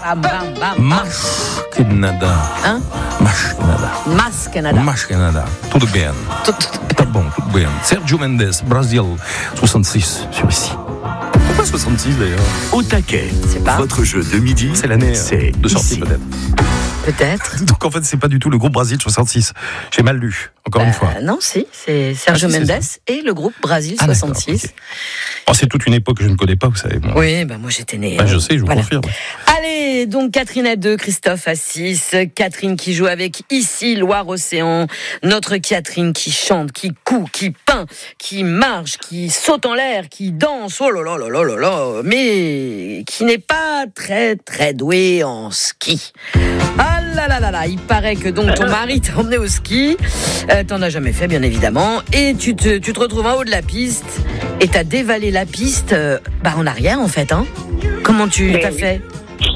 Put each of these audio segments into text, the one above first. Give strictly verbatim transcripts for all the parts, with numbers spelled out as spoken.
Bam, bam, bam. Mas Canada. Hein? Mas Canada. Mas Canada. Mas Canada. Tudo bem. Tout- tout- Tá bom, tudo bem. Sergio Mendes, Brasil, soixante-six sur ici. Pourquoi soixante-six d'ailleurs? Au taquet. C'est pas. Votre jeu de midi, C'est l'année euh, c'est de sortie ici. peut-être. Peut-être. Donc en fait, c'est pas du tout le groupe Brasil soixante-six. J'ai mal lu, encore Bah, une fois. non, si, c'est Sergio Ah, si, c'est Mendes et le groupe Brasil Ah, d'accord, soixante-six. ok. Oh, c'est toute une époque que je ne connais pas, vous savez. Moi. Oui, bah moi j'étais née. Bah, euh, je sais, je vous voilà. confirme. Allez, donc Catherine à deux, Christophe à six. Catherine qui joue avec Ici, Loire-Océan. Notre Catherine qui chante, qui coud, qui peint, qui marche, qui saute en l'air, qui danse. Oh là là là là là là. Mais qui n'est pas très très douée en ski. Ah là là là là. Il paraît que donc ton mari t'a emmené au ski. Euh, t'en as jamais fait, bien évidemment. Et tu te, tu te retrouves en haut de la piste. Et t'as dévalé la piste euh, bah en arrière, en fait. Hein. Comment tu Mais t'as oui. fait?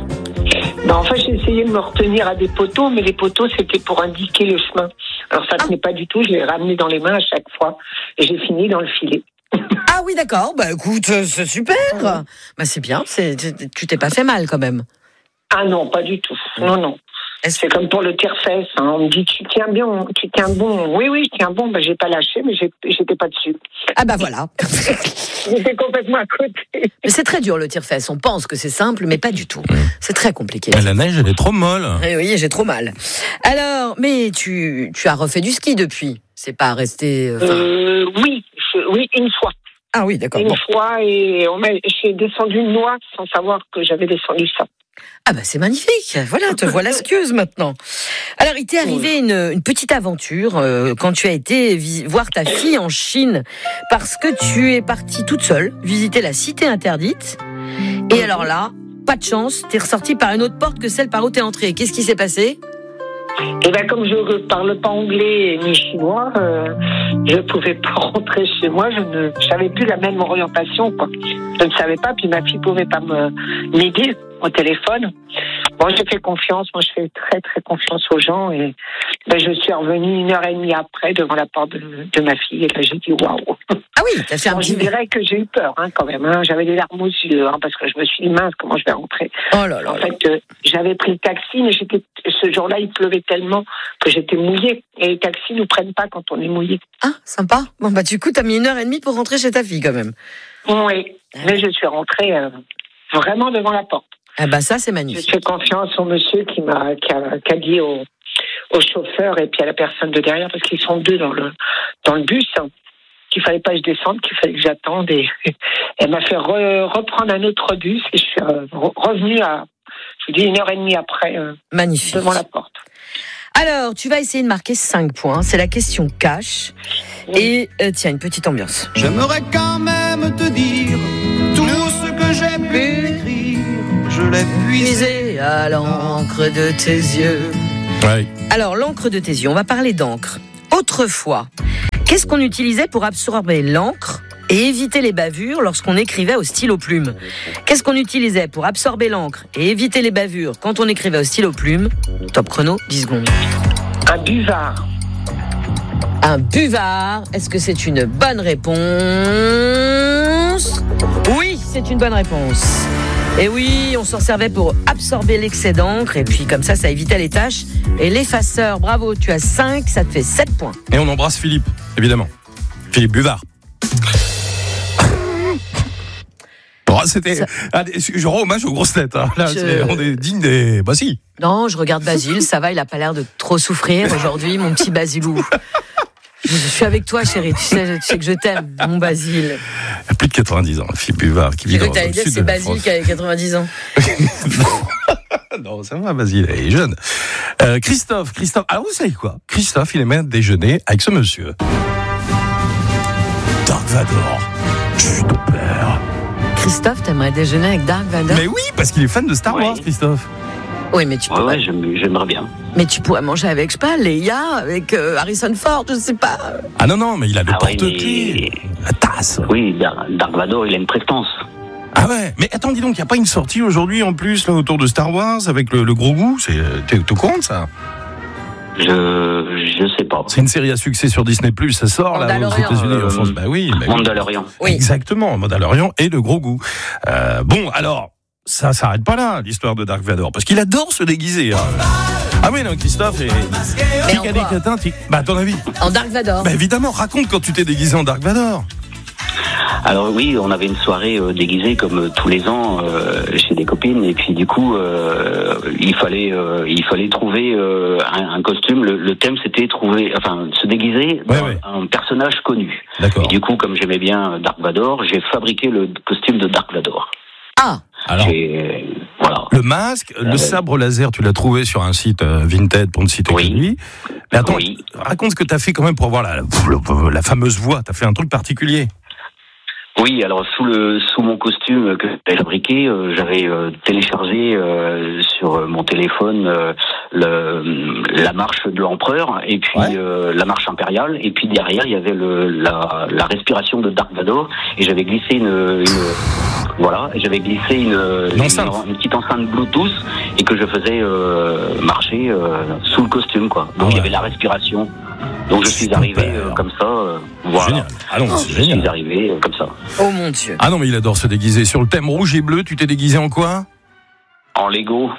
Ben, en fait, j'ai essayé de me retenir à des poteaux, mais les poteaux, c'était pour indiquer le chemin. Alors, ça ne tenait pas du tout. Je l'ai ramené dans les mains à chaque fois. Et j'ai fini dans le filet. Ah oui, d'accord. Bah écoute, euh, c'est super. Bah c'est bien. C'est, tu- tu t'es pas fait mal quand même. Ah non, pas du tout. Non, non. Est-ce- C'est comme pour le tire-fesse. Hein. On me dit, tu tiens bien, tu tiens bon. Oui, oui, je tiens bon. Ben, j'ai pas lâché, mais j'ai, j'étais pas dessus. Ah bah voilà. J'étais complètement à côté. Mais c'est très dur le tire-fesse. On pense que c'est simple, mais pas du tout. C'est très compliqué. Mais la neige, elle est trop molle. Eh oui, j'ai trop mal. Alors, mais tu, tu as refait du ski depuis. C'est pas resté. euh, enfin- Euh, oui, je- oui, une fois. Ah oui, d'accord. Une Bon. fois, et on m'a, j'ai descendu une noix sans savoir que j'avais descendu ça. Ah bah c'est magnifique. Voilà, te voilà skieuse maintenant. Alors, il t'est arrivé une, une petite aventure euh, quand tu as été vi- voir ta fille en Chine parce que tu es partie toute seule visiter la cité interdite. Et alors là, pas de chance, t'es ressortie par une autre porte que celle par où t'es entrée. Qu'est-ce qui s'est passé? Et ben comme je ne parle pas anglais ni chinois, euh, je ne pouvais pas rentrer chez moi. Je ne j'avais plus la même orientation, quoi. Je ne savais pas, puis ma fille pouvait pas me m'aider au téléphone. Moi, j'ai fait confiance. Moi, je fais très très confiance aux gens, et ben, je suis revenue une heure et demie après devant la porte de, de ma fille, et là j'ai dit waouh. Ah oui, t'as fait un Bon, je petit... dirais que j'ai eu peur, hein, quand même. Hein. J'avais des larmes aux yeux, hein, parce que je me suis dit mince, comment je vais rentrer. Oh là là En là. fait, euh, j'avais pris le taxi, mais j'étais ce jour-là, il pleuvait tellement que j'étais mouillée. Et les taxis nous prennent pas quand on est mouillé. Ah, sympa. Bon bah du coup, t'as mis une heure et demie pour rentrer chez ta fille quand même. Oui, mais je suis rentrée euh, vraiment devant la porte. Ah bah ça, c'est Je magnifique. fais confiance au monsieur qui m'a qui a, qui a dit au, au chauffeur et puis à la personne de derrière, parce qu'ils sont deux dans le dans le bus, hein, qu'il fallait pas que je descende, qu'il fallait que j'attende. Et elle m'a fait re- reprendre un autre bus, et je suis euh, re- revenue à, je vous dis, une heure et demie après, euh, Magnifique. devant la porte. Alors, tu vas essayer de marquer cinq points. C'est la question cash. Et euh, tiens, une petite ambiance. J'aimerais quand même te dire tout ce que j'ai pu écrire. Je l'ai puisé. Puisé à l'encre de tes yeux. Ouais. Alors, l'encre de tes yeux, on va parler d'encre. Autrefois, qu'est-ce qu'on utilisait pour absorber l'encre et éviter les bavures lorsqu'on écrivait au stylo plume? Qu'est-ce qu'on utilisait pour absorber l'encre et éviter les bavures quand on écrivait au stylo plume? Top chrono, dix secondes. Un buvard. Un buvard. Est-ce que c'est une bonne réponse? Oui, c'est une bonne réponse. Et oui, on s'en servait pour absorber l'excès d'encre, et puis comme ça, ça évitait les taches et l'effaceur. Bravo, tu as cinq, ça te fait sept points. Et on embrasse Philippe, évidemment. Philippe Buvard. Bon, c'était. Ça- Allez, je rends hommage aux grosses têtes. Hein. Là, Je- c'est- on est digne des. Bah si. Non, je regarde Basile, ça va, il a pas l'air de trop souffrir aujourd'hui, mon petit Basilou. Je suis avec toi, chérie, tu sais, tu sais que je t'aime, mon Basile. Il a plus de quatre-vingt-dix ans, Philippe Buvard, qui vit J'ai dans cru que t'allais le dire sud c'est de la Basile France. qui a quatre-vingt-dix ans. Non, ça va, Basile, il est jeune. Euh, Christophe, Christophe. Alors, vous savez quoi? Christophe, il aimait déjeuner avec ce monsieur. Dark Vador. Je suis ton père. Christophe, t'aimerais déjeuner avec Dark Vador? Mais oui, parce qu'il est fan de Star Ouais. Wars, Christophe. Oui, mais tu Ouais, pourrais, ouais, j'aime- j'aimerais bien. mais tu pourrais manger avec, je sais pas, Leia, avec euh, Harrison Ford, je sais pas. Ah non, non, mais il a le Ah ouais, porte-clés, mais- la tasse. Oui, Dar- Dark Vador, il a une prestance. Ah ouais, mais attends, dis donc, il n'y a pas une sortie aujourd'hui en plus là, autour de Star Wars avec le, le gros goût? C'est, t'es, t'es au courant de ça? Je, je sais pas. C'est une série à succès sur Disney+, ça sort là aux Mandalorian. États-Unis, en Euh, France. Bah oui, bah oui. Mandalorian. Oui. Exactement, Mandalorian et le gros goût. Euh, bon, alors, ça s'arrête pas là, l'histoire de Dark Vador, parce qu'il adore se déguiser. Hein. Ah oui, non, Christophe, et... Mais en quoi ? Catin, tic... Bah, à ton avis ? En Dark Vador. Bah, évidemment, raconte quand tu t'es déguisé en Dark Vador. Alors oui, on avait une soirée euh, déguisée comme euh, tous les ans euh, chez des copines, et puis du coup, euh, il fallait, euh, il fallait trouver euh, un, un costume. Le, le thème, c'était trouver, enfin, se déguiser dans ouais, ouais. un personnage connu. D'accord. Et du coup, comme j'aimais bien Dark Vador, j'ai fabriqué le costume de Dark Vador. Ah. Alors, j'ai, voilà. le masque, le Euh, sabre laser, tu l'as trouvé sur un site euh, Vinted pour ne citer Oui. que lui. Mais attends, Oui. raconte ce que t'as fait quand même pour avoir la, la, la fameuse voix. T'as fait un truc particulier. Oui, alors sous le sous mon costume que j'avais fabriqué, euh, j'avais euh, téléchargé euh, sur mon téléphone euh, le, la marche de l'empereur et puis Ouais. euh, la marche impériale, et puis derrière il y avait le la, la respiration de Dark Vador, et j'avais glissé une, une voilà, et j'avais glissé une Une une, enceinte. une petite enceinte Bluetooth et que je faisais euh, marcher euh, sous le costume, quoi. Donc Ah ouais. il y avait la respiration. Donc je suis Super. arrivé euh, comme ça, euh, voilà. Génial. Ah non, c'est Je suis génial. arrivé euh, comme ça. Oh mon Dieu. Ah non, mais il adore se déguiser. Sur le thème rouge et bleu, tu t'es déguisé en quoi ? En Lego.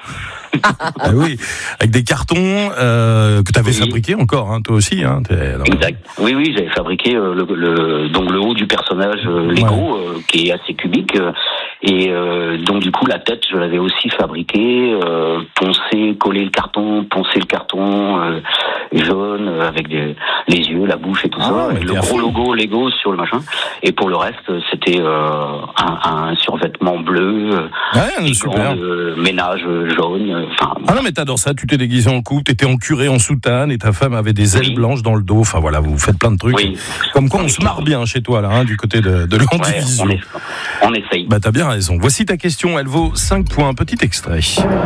Ah oui, avec des cartons euh, que tu avais Oui. fabriqués encore, hein, toi aussi. Hein, t'es dans- Exact. Oui, oui, j'avais fabriqué euh, le, le donc le haut du personnage euh, Lego, euh, qui est assez cubique, euh, et euh, donc du coup la tête, je l'avais aussi fabriquée, euh, poncé, collé le carton, poncé le carton euh, jaune euh, avec des, les yeux, la bouche et tout Ah ça, ouais, mais et le t'es à gros fond. logo Lego sur le machin. Et pour le reste, c'était euh, un, un survêtement bleu, euh, Ouais, des super. gants de ménage jaune. Enfin, Ah non, mais t'adores ça, tu t'es déguisé en couple, t'étais en curé, en soutane, et ta femme avait des ailes Oui. blanches dans le dos. Enfin voilà, vous faites plein de trucs. oui. Comme quoi, on se marre bien chez toi, là, hein, du côté de, de Ouais, l'Andivision. on, est, on essaye. Bah t'as bien raison. Voici ta question, elle vaut cinq points. Petit extrait.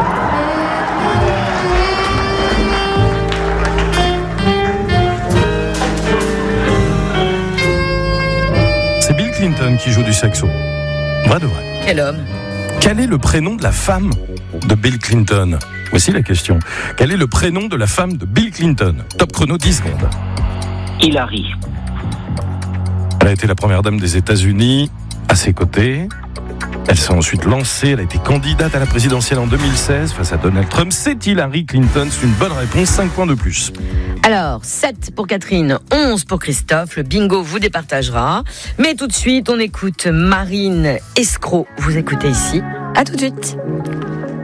C'est Bill Clinton qui joue du saxo. Vrai de vrai. Quel homme. Quel est le prénom de la femme de Bill Clinton ? Voici la question. Quel est le prénom de la femme de Bill Clinton ? Top chrono, dix secondes. Hillary. Elle a été la première dame des États-Unis. À ses côtés, elle s'est ensuite lancée. Elle a été candidate à la présidentielle en deux mille seize face à Donald Trump. C'est Hillary Clinton. C'est une bonne réponse. cinq points de plus. Alors, sept pour Catherine, onze pour Christophe. Le bingo vous départagera. Mais tout de suite, on écoute Marine Escroc. Vous écoutez ici. À tout de suite.